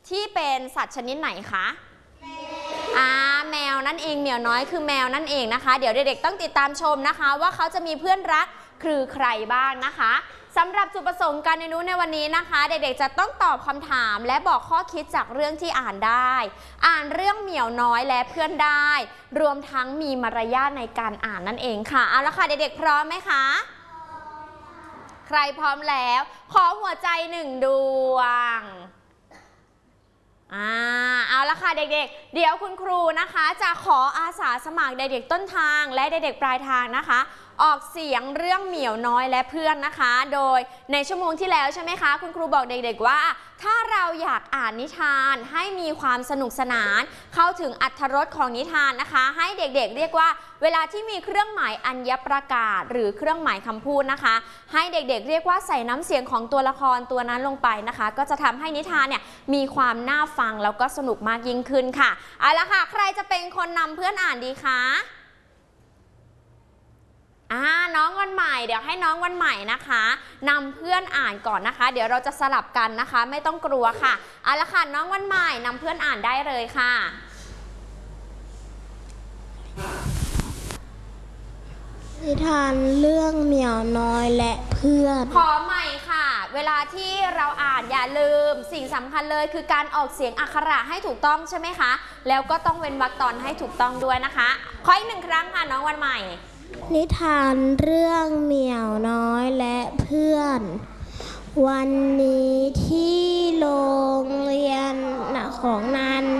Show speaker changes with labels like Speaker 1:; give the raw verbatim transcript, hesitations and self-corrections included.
Speaker 1: ที่เป็นสัตว์ชนิดไหนคะอ่าแมวนั่นเองเหมียวน้อยคือแมวนั่นเองนะคะเดี๋ยวเด็กๆต้องติดตามชมนะคะว่าเขาจะมีเพื่อนรักคือใครบ้างนะคะสำหรับจุดประสงค์การเรียนรู้ในวันนี้นะคะเด็กๆจะต้องตอบคำถามและบอกข้อคิดจากเรื่องที่อ่านได้อ่านเรื่องเหมียวน้อยและเพื่อนได้รวมทั้งมีมารยาทในการอ่านนั่นเองค่ะเอาละค่ะเด็กๆพร้อมไหมคะใครพร้อมแล้วขอหัวใจหนึ่งดวงอ่าเอาละค่ะเด็กๆเดี๋ยวคุณครูนะคะจะขออาสาสมัครเด็กๆต้นทางและเด็กๆปลายทางนะคะออกเสียงเรื่องเหมียวน้อยและเพื่อนนะคะโดยในชั่วโมงที่แล้วใช่ไหมคะคุณครูบอกเด็กๆว่าถ้าเราอยากอ่านนิทานให้มีความสนุกสนานเข้าถึงอรรถรสของนิทานนะคะให้เด็กๆเรียกว่าเวลาที่มีเครื่องหมายอัญญประกาศหรือเครื่องหมายคำพูดนะคะให้เด็กๆเรียกว่าใส่น้ำเสียงของตัวละครตัวนั้นลงไปนะคะก็จะทำให้นิทานเนี่ยมีความน่าฟังแล้วก็สนุกมากยิ่งขึ้นค่ะเอาละค่ะใครจะเป็นคนนำเพื่อนอ่านดีคะอ่าน้องวันใหม่เดี๋ยวให้น้องวันใหม่นะคะนำเพื่อนอ่านก่อนนะคะเดี๋ยวเราจะสลับกันนะคะไม่ต้องกลัวค่ะเอาละค่ะน้องวันใหม่นำเพื่อนอ่านได้เลยค่ะ
Speaker 2: นิทานเรื่องเหมียวน้อยและเพื่อน
Speaker 1: ขอใหม่ค่ะเวลาที่เราอ่านอย่าลืมสิ่งสำคัญเลยคือการออกเสียงอักขระให้ถูกต้องใช่ไหมคะแล้วก็ต้องเว้นวรรคตอนให้ถูกต้องด้วยนะคะขออีกหนึ่งครั้งค่ะน้องวันใหม่
Speaker 2: นิทานเรื่องเหมียวน้อยและเพื่อนวันนี้ที่โรงเรียนของนัน